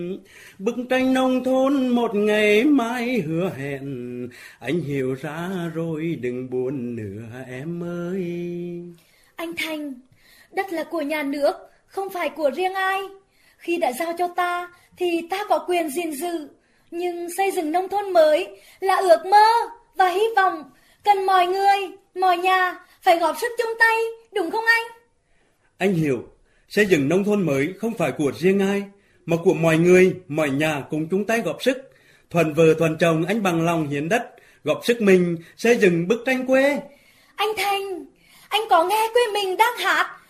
Bức tranh nông thôn một ngày mai hứa hẹn, anh hiểu ra rồi đừng buồn nữa em ơi. Anh Thành, đất là của nhà nước, không phải của riêng ai. Khi đã giao cho ta thì ta có quyền gìn giữ. Nhưng xây dựng nông thôn mới là ước mơ và hy vọng, cần mọi người, mọi nhà phải góp sức chung tay, đúng không anh? Anh hiểu, xây dựng nông thôn mới không phải của riêng ai, mà của mọi người, mọi nhà cùng chung tay góp sức. Thuần vợ thuần chồng anh bằng lòng hiến đất, góp sức mình xây dựng bức tranh quê. Anh Thành, anh có nghe quê mình đang hát